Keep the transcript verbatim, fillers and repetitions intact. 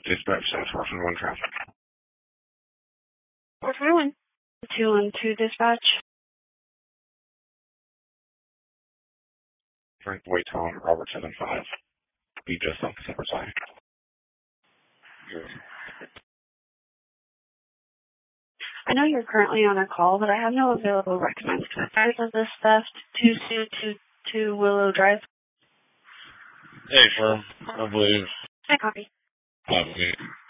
Dispatch South Washington one traffic. four twenty-one. two one two dispatch. Frank Wayton, Robert seven five. Be just off the separate side. Good. I know you're currently on a call, but I have no available recommends. Price of this theft, two two two two Willow Drive. Hey, firm. I believe. I copy. I believe.